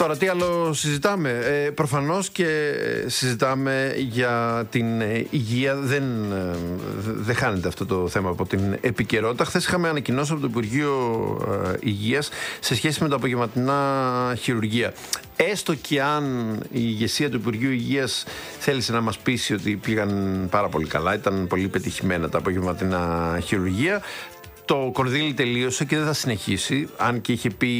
Τώρα τι άλλο συζητάμε? Προφανώς και συζητάμε για την υγεία. Δεν χάνεται αυτό το θέμα από την επικαιρότητα. Χθες είχαμε ανακοινώσει από το Υπουργείο Υγείας σε σχέση με τα απογευματινά χειρουργεία. Έστω και αν η ηγεσία του Υπουργείου Υγείας θέλησε να μας πείσει ότι πήγαν πάρα πολύ καλά, ήταν πολύ πετυχημένα τα απογευματινά χειρουργεία, το κορδίλι τελείωσε και δεν θα συνεχίσει. Αν και είχε πει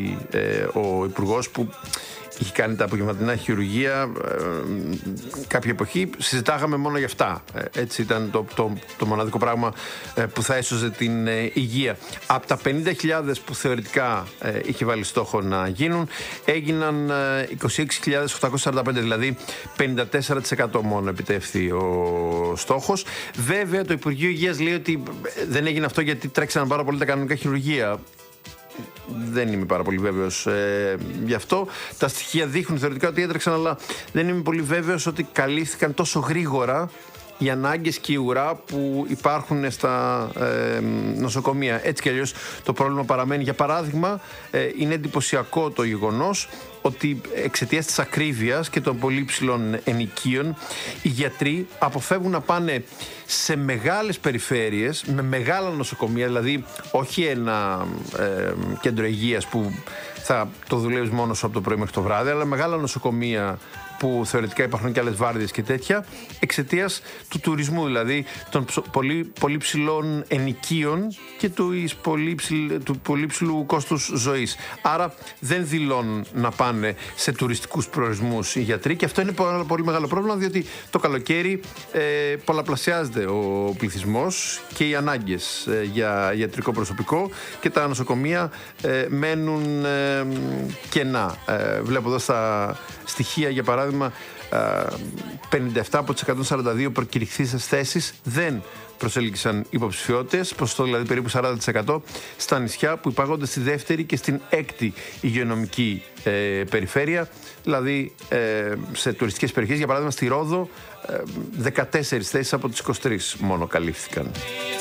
ο Υπουργός που είχε κάνει τα απογευματινά χειρουργεία κάποια εποχή, συζητάγαμε μόνο για αυτά. Έτσι ήταν το μοναδικό πράγμα που θα έσωζε την υγεία. Από τα 50.000 που θεωρητικά είχε βάλει στόχο να γίνουν, έγιναν 26.845, δηλαδή 54% μόνο επιτεύχθη ο στόχος. Βέβαια το Υπουργείο Υγείας λέει ότι δεν έγινε αυτό γιατί τρέξαν πάρα πολύ τα κανονικά χειρουργεία. Δεν είμαι πάρα πολύ βέβαιος γι' αυτό. Τα στοιχεία δείχνουν θεωρητικά ότι έτρεξαν, αλλά δεν είμαι πολύ βέβαιος ότι καλύφθηκαν τόσο γρήγορα οι ανάγκες και η ουρά που υπάρχουν στα νοσοκομεία. Έτσι κι αλλιώς το πρόβλημα παραμένει. Για παράδειγμα, είναι εντυπωσιακό το γεγονός ότι εξαιτίας της ακρίβειας και των πολύ ψηλών ενοικίων, οι γιατροί αποφεύγουν να πάνε σε μεγάλες περιφέρειες με μεγάλα νοσοκομεία, δηλαδή όχι ένα κέντρο υγείας που θα το δουλεύεις μόνο σου από το πρωί μέχρι το βράδυ, αλλά μεγάλα νοσοκομεία που θεωρητικά υπάρχουν και άλλες βάρδιες και τέτοια, εξαιτίας του τουρισμού, δηλαδή των πολύ ψηλών ενοικίων και του πολύ ψηλού κόστους ζωής. Άρα δεν δηλώνουν να πάνε σε τουριστικούς προορισμούς οι γιατροί, και αυτό είναι πολύ μεγάλο πρόβλημα, διότι το καλοκαίρι πολλαπλασιάζεται ο πληθυσμός και οι ανάγκες για ιατρικό προσωπικό και τα νοσοκομεία μένουν κενά. Βλέπω εδώ στα στοιχεία, για παράδειγμα, 57 από τις 142 προκηρυχθήσεις θέσεις δεν προσέλκυσαν υποψηφιότητες, ποσοστό δηλαδή περίπου 40% στα νησιά που υπάγονται στη δεύτερη και στην έκτη υγειονομική περιφέρεια, δηλαδή σε τουριστικές περιοχές. Για παράδειγμα στη Ρόδο 14 θέσεις από τις 23 μόνο καλύφθηκαν.